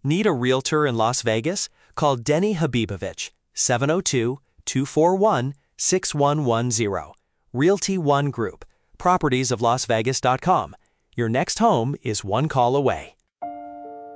Need a realtor in Las Vegas? Call Denny Habibovich, 702-241-6110. Realty One Group, propertiesoflasvegas.com. Your next home is one call away.